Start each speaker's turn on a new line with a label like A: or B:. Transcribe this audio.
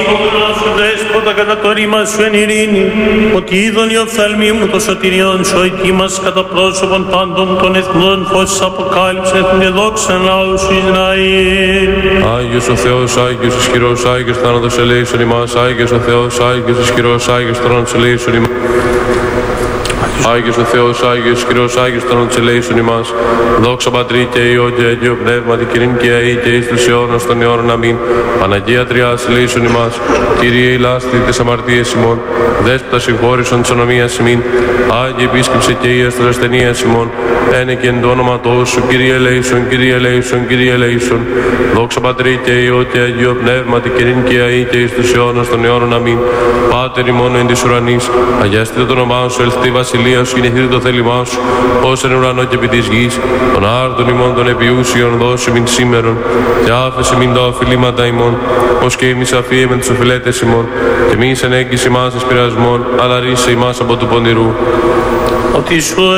A: σου δέσποτα κατά το ρήμα σου εν ειρήνη, ότι είδον η οφθαλμή μου το σωτηριόν σου ετοίμας κατά πρόσωπον πάντων των εθνών φως αποκάλυψε και δόξαν λαού σου Ισραήλ.
B: Άγιος ο Θεός, Άγιος ισχυρός, Άγιος θάνατος ελέησον ημάς, Άγιος ο Θεός, Άγιος ισχυρός, Άγιος θάνατος ελέησον ημάς. Άγιος ο Θεός, Άγιος ισχυρός, Άγιος θάνατος ελέησον ημάς. Δόξα Πατρί και Υιό και Αγίο Πνεύματι, κυρίν και αεί και εις τους αιώνας των αιώνων. Αμήν. Παναγία Τριάς ελέησον ημάς. Κύριε ηλάστη τις αμαρτίες ημών. Δέσποτα συγχώρησον της ονομίας ημίν. Άγιε επίσκεψε και Υιας της ασθενείας ημών. Ένε και εν το όνοματό σου, Κύριε ελέησον, Κύριε ελέησον, Κύριε ελέησον. Δόξα Πατρί και Υιό και Αγίο Πνεύματι, κυρίν και αεί και εις τους αιώνας των αιώνων. Αμήν. Πάτερ ημών εν της ουρανής, αγιαστείτε το όνομά σου, ελθεί η βασιλεία σου, γεννηθείτε το θέλημά σου, ως εν ουρανό και επί της γης. Των άρτων ημών των επιούσιων δώσε μην σήμερον, και άφεση μην τα οφειλήματα ημών, ως και εμείς αφίεμεν τους οφειλέτες ημών, και μη εισενέγγιση ημάς εις πειρασμών, αλλά ρίσε ημάς από του πονηρού.
A: Ότι σου